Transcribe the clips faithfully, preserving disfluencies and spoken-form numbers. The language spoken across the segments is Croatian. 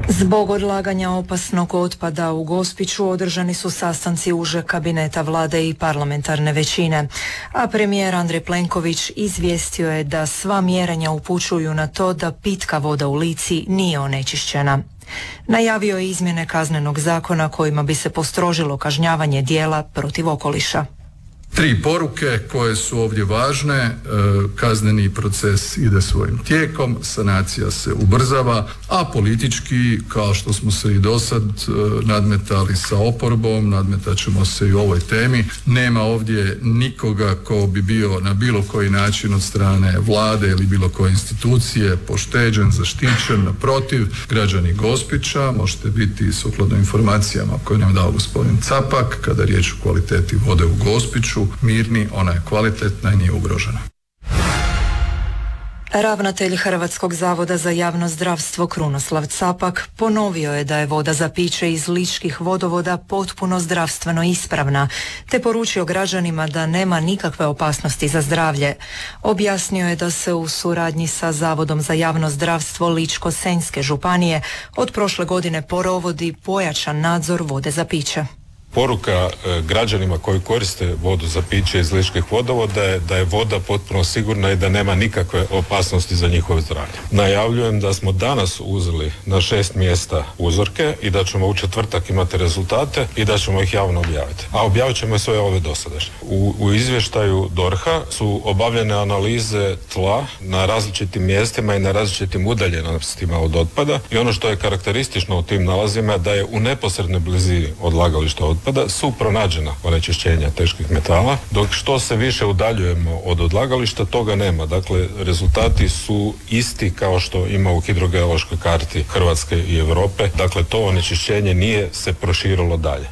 Zbog odlaganja opasnog otpada u Gospiću održani su sastanci užeg kabineta vlade i parlamentarne većine, a premijer Andrej Plenković izvijestio je da sva mjerenja upućuju na to da pitka voda u Lici nije onečišćena. Najavio je izmjene kaznenog zakona kojima bi se postrožilo kažnjavanje djela protiv okoliša. Tri poruke koje su ovdje važne, kazneni proces ide svojim tijekom, sanacija se ubrzava, a politički, kao što smo se i dosad nadmetali sa oporbom, nadmetat ćemo se i u ovoj temi. Nema ovdje nikoga ko bi bio na bilo koji način od strane vlade ili bilo koje institucije pošteđen, zaštićen. Naprotiv, građani Gospića, možete biti sukladno informacijama koje nam dao gospodin Capak, kada je riječ o kvaliteti vode u Gospiću, mirni, ona je kvalitetna i nije ugrožena. Ravnatelj Hrvatskog zavoda za javno zdravstvo Krunoslav Capak ponovio je da je voda za piće iz ličkih vodovoda potpuno zdravstveno ispravna, te poručio građanima da nema nikakve opasnosti za zdravlje. Objasnio je da se u suradnji sa Zavodom za javno zdravstvo Ličko-senjske županije od prošle godine provodi pojačan nadzor vode za piće. Poruka e, građanima koji koriste vodu za piće iz ličkih vodovoda je da je voda potpuno sigurna i da nema nikakve opasnosti za njihovo zdravlje. Najavljujem da smo danas uzeli na šest mjesta uzorke i da ćemo u četvrtak imati rezultate i da ćemo ih javno objaviti. A objavit ćemo sve ove dosadašnje. U, u izvještaju D O R H-a su obavljene analize tla na različitim mjestima i na različitim udaljenostima od otpada i ono što je karakteristično u tim nalazima da je u neposrednoj blizini odlagališta otpada su pronađena onečišćenja teških metala, dok što se više udaljujemo od odlagališta, toga nema. Dakle, rezultati su isti kao što ima u hidrogeološkoj karti Hrvatske i Europe. Dakle, to onečišćenje nije se proširilo dalje.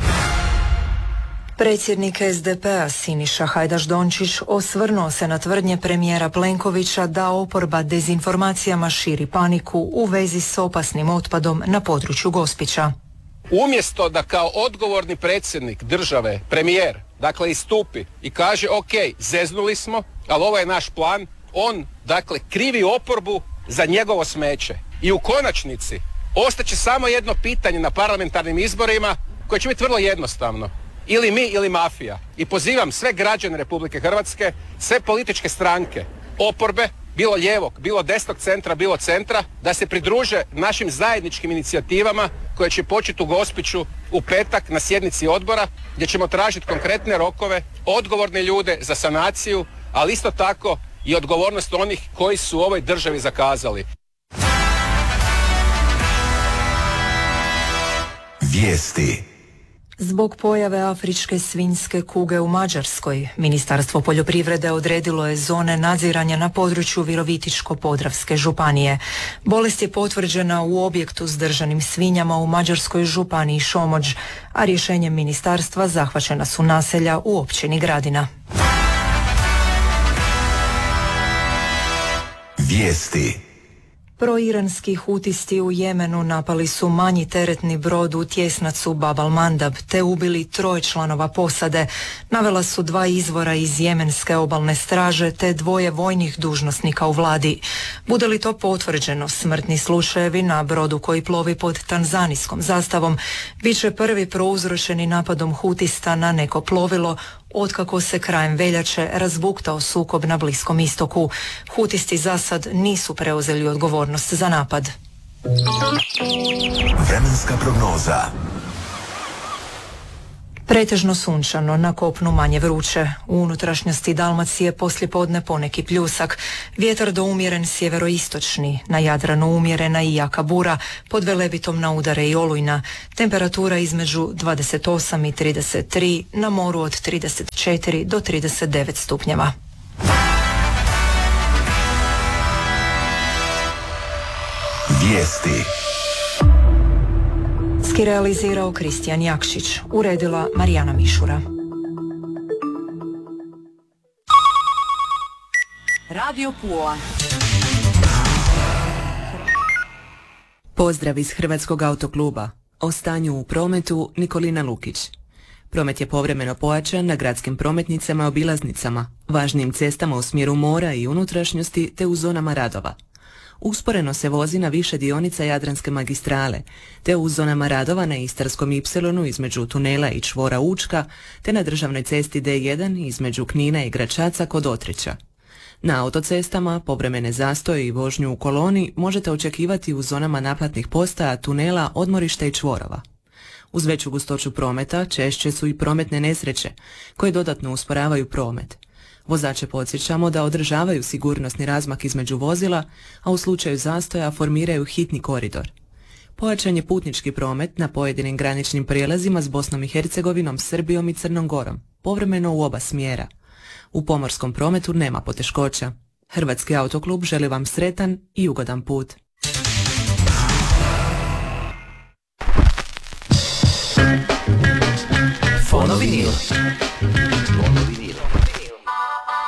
Predsjednik S D P-a Siniša Hajdaš-Dončić osvrnuo se na tvrdnje premijera Plenkovića da oporba dezinformacijama širi paniku u vezi s opasnim otpadom na području Gospića. Umjesto da kao odgovorni predsjednik države, premijer, dakle istupi i kaže ok, zeznuli smo, ali ovo je naš plan, on dakle krivi oporbu za njegovo smeće. I u konačnici ostaće samo jedno pitanje na parlamentarnim izborima koje će biti vrlo jednostavno. Ili mi ili mafija. I pozivam sve građane Republike Hrvatske, sve političke stranke, oporbe, bilo lijevog, bilo desnog centra, bilo centra, da se pridruže našim zajedničkim inicijativama koje će početi u Gospiću u petak na sjednici odbora, gdje ćemo tražiti konkretne rokove, odgovorne ljude za sanaciju, ali isto tako i odgovornost onih koji su u ovoj državi zakazali. Vijesti. Zbog pojave afričke svinjske kuge u Mađarskoj, Ministarstvo poljoprivrede odredilo je zone nadziranja na području Virovitičko-podravske županije. Bolest je potvrđena u objektu s držanim svinjama u Mađarskoj županiji Šomođ, a rješenjem ministarstva zahvaćena su naselja u općini Gradina. Vijesti. Proiranski hutisti u Jemenu napali su manji teretni brod u tjesnacu Bab al-Mandab te ubili troje članova posade. Navela su dva izvora iz jemenske obalne straže te dvoje vojnih dužnosnika u vladi. Bude li to potvrđeno, smrtni slučajevi na brodu koji plovi pod tanzanijskom zastavom bit će prvi prouzročeni napadom hutista na neko plovilo otkako se krajem veljače razbuktao sukob na Bliskom istoku. Hutisti za sad nisu preuzeli odgovornost za napad. Vremenska prognoza. Pretežno sunčano, na kopnu manje vruće. U unutrašnjosti Dalmacije poslijepodne poneki pljusak. Vjetar do umjeren sjeveroistočni, na Jadranu umjerena i jaka bura, pod Velebitom na udare i olujna. Temperatura između dvadeset osam i trideset tri, na moru od trideset četiri do trideset devet stupnjeva. Vijesti. Realizirao Kristijan Jakšić, uredila Marijana Mišura. Radio Pula. Pozdrav iz Hrvatskog autokluba. O stanju u prometu Nikolina Lukić. Promet je povremeno pojačan na gradskim prometnicama i obilaznicama, važnim cestama u smjeru mora i unutrašnjosti te u zonama radova. Usporeno se vozi na više dionica Jadranske magistrale, te u zonama radova na Istarskom ipsilonu između tunela i čvora Učka, te na državnoj cesti D jedan između Knina i Gračaca kod Otrića. Na autocestama povremene zastoje i vožnju u koloni možete očekivati u zonama naplatnih postaja, tunela, odmorišta i čvorova. Uz veću gustoću prometa češće su i prometne nesreće, koje dodatno usporavaju promet. Vozače podsjećamo da održavaju sigurnosni razmak između vozila, a u slučaju zastoja formiraju hitni koridor. Pojačan je putnički promet na pojedinim graničnim prijelazima s Bosnom i Hercegovinom, Srbijom i Crnom Gorom, povremeno u oba smjera. U pomorskom prometu nema poteškoća. Hrvatski autoklub želi vam sretan i ugodan put. Fonovinil.